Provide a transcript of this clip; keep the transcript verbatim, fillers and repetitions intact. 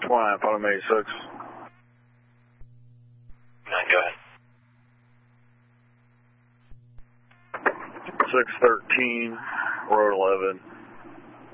twenty-nine, Podium eighty-six. nine, go ahead. six thirteen, Road eleven.